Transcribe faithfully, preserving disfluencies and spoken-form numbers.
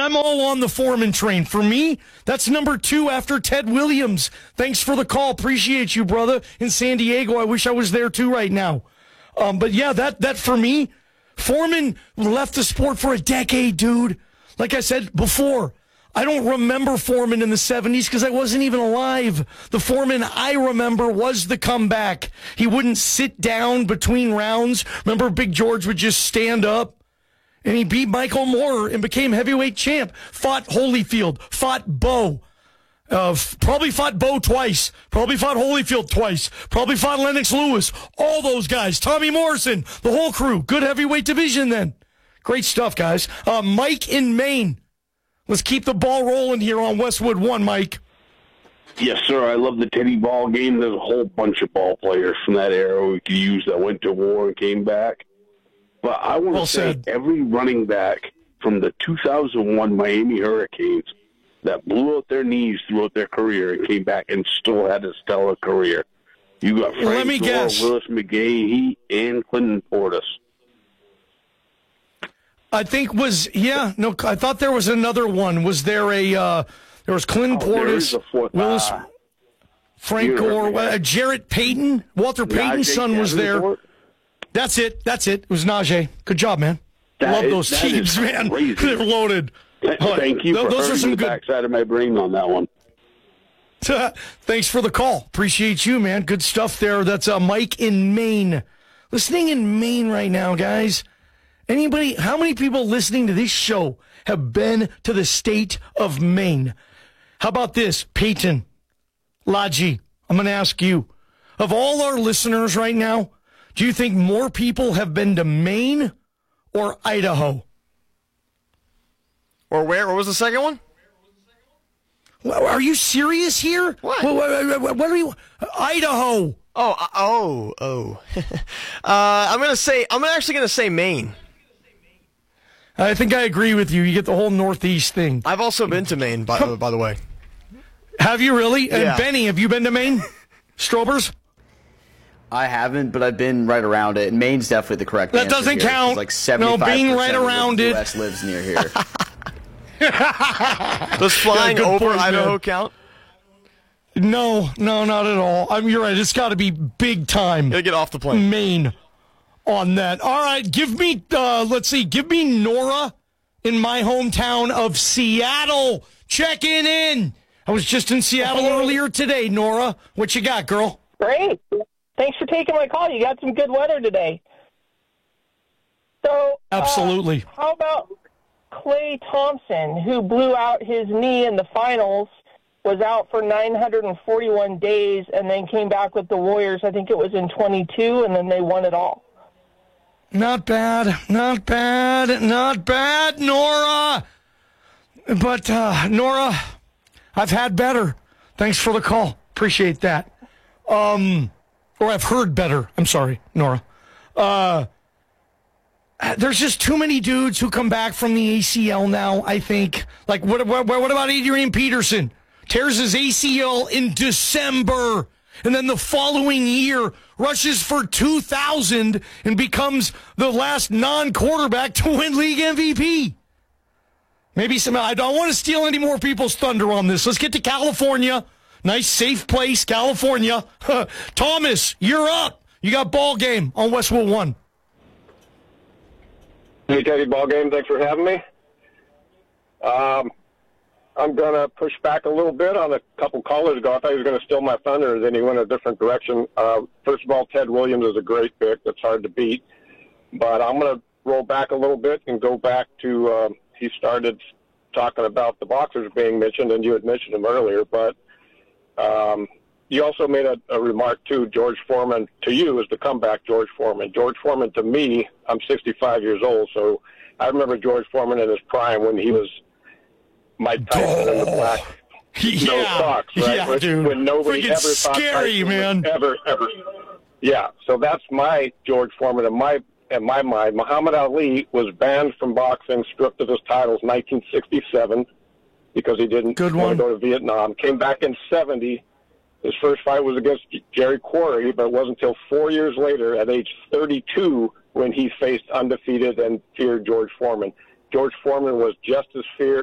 I'm all on the Foreman train. For me, that's number two after Ted Williams. Thanks for the call. Appreciate you, brother. In San Diego, I wish I was there too right now. Um, but yeah, that that for me, Foreman left the sport for a decade, dude. Like I said before, I don't remember Foreman in the seventies because I wasn't even alive. The Foreman I remember was the comeback. He wouldn't sit down between rounds. Remember Big George would just stand up, and he beat Michael Moorer and became heavyweight champ. Fought Holyfield, fought Bo. Uh, f- probably fought Bo twice. Probably fought Holyfield twice. Probably fought Lennox Lewis. All those guys. Tommy Morrison. The whole crew. Good heavyweight division then. Great stuff, guys. Uh, Mike in Maine. Let's keep the ball rolling here on Westwood One, Mike. Yes, sir. I love the Teddy ball game. There's a whole bunch of ball players from that era we could use that went to war and came back. But I want to Well say said. every running back from the two thousand one Miami Hurricanes that blew out their knees throughout their career and came back and still had a stellar career. You got Frank Let me Gore, guess. Willis McGahee, and Clinton Portis. I think was, yeah, no, I thought there was another one. Was there a, uh, there was Clinton Oh, there is Portis, a fourth. Willis, Ah, Frank you Gore, remember that. uh, Jarrett Payton, Walter Payton's Najee son was there. Davenport. That's it. That's it. It was Najee. Good job, man. That Love is- those that teams, is man. crazy. They're loaded. Th- Uh, Thank you th- for those are hurting some the good. backside of my brain on that one. Thanks for the call. Appreciate you, man. Good stuff there. That's uh, Mike in Maine. Listening in Maine right now, guys. Anybody, how many people listening to this show have been to the state of Maine? How about this? Peyton, Laji, I'm going to ask you. Of all our listeners right now, do you think more people have been to Maine or Idaho? Or where? What was the second one? Well, are you serious here? What? What, what, what, what are you? Idaho. Oh, uh, oh, oh. uh, I'm gonna say. I'm actually gonna say Maine. I think I agree with you. You get the whole Northeast thing. I've also been to Maine, by, by the way. Have you really? And Yeah. Benny, have you been to Maine? Strobers? I haven't, but I've been right around it. And Maine's definitely the correct That answer doesn't here, 'cause count. Like No, seventy-five being percent right of around the it. U S lives near here. Does flying Yeah, good over point, Idaho man. count? No, no, not at all. I mean, you're right. It's got to be big time Gotta get off the plane. Maine on that. All right, give me, uh, let's see, give me Nora in my hometown of Seattle. Checking in. I was just in Seattle earlier today, Nora. What you got, girl? Great. Thanks for taking my call. You got some good weather today. So, uh, Absolutely. how about Klay Thompson, who blew out his knee in the finals, was out for nine hundred forty-one days, and then came back with the Warriors. I think it was in twenty-two, and then they won it all. Not bad, not bad, not bad, Nora. But, uh, Nora, I've had better. Thanks for the call. Appreciate that. Um, or I've heard better. I'm sorry, Nora. Uh, there's just too many dudes who come back from the A C L now, I think. Like, what, what, what about Adrian Peterson? Tears his A C L in December, and then the following year rushes for two thousand and becomes the last non-quarterback to win league M V P. Maybe some. I don't want to steal any more people's thunder on this. Let's get to California. Nice, safe place, California. Thomas, you're up. You got ball game on Westwood One. Hey, Teddy Ball Game, thanks for having me. Um, I'm going to push back a little bit on a couple callers ago. I thought he was going to steal my thunder, then he went a different direction. Uh, first of all, Ted Williams is a great pick. That's hard to beat. But I'm going to roll back a little bit and go back to uh, he started talking about the boxers being mentioned, and you had mentioned them earlier. But um, you also made a, a remark, too, George Foreman, to you is the comeback George Foreman. George Foreman, to me, I'm sixty-five years old, so I remember George Foreman in his prime when he was Mike Tyson in the black Yeah, no socks, right? yeah, when, dude. when nobody Freaking ever thought scary, Tyson man. would ever, ever. Yeah, so that's my George Foreman. In my in my mind, Muhammad Ali was banned from boxing, stripped of his titles, nineteen sixty-seven, because he didn't Good want one. to go to Vietnam. Came back in seventy. His first fight was against Jerry Quarry, but it wasn't until four years later, at age thirty-two, when he faced undefeated and feared George Foreman. George Foreman was just as feared